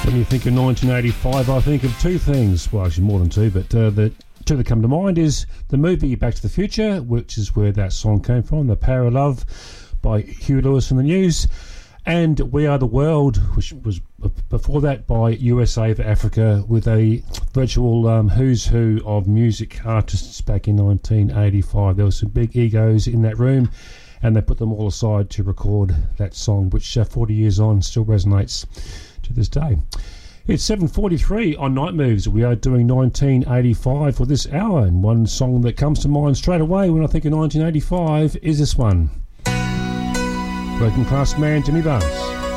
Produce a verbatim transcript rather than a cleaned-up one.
When you think of nineteen eighty-five, I think of two things. Well, actually more than two, but uh, the two that come to mind is the movie Back to the Future, which is where that song came from, The Power of Love by Huey Lewis and the News, and We Are the World, which was before that by U S A for Africa, with a virtual um, who's who of music artists back in nineteen eighty-five. There were some big egos in that room, and they put them all aside to record that song, which uh, forty years on still resonates to this day. It's seven forty-three on Night Moves. We are doing nineteen eighty-five for this hour, and one song that comes to mind straight away when I think of nineteen eighty-five is this one. Working Class Man, Jimmy Barnes.